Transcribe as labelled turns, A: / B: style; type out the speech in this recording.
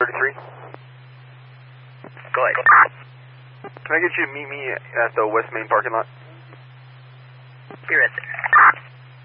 A: 33.
B: Go ahead.
A: Can I get you to meet me at the West Main parking lot?
B: Be right there.